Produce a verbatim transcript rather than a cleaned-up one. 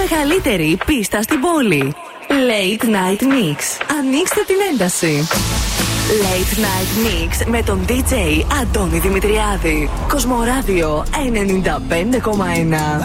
μεγαλύτερη πίστα στην πόλη. Late Night Mix. Ανοίξτε την ένταση. Late Night Mix με τον ντι τζέι Αντώνη Δημητριάδη. Κοσμοράδιο ενενήντα πέντε κόμμα ένα.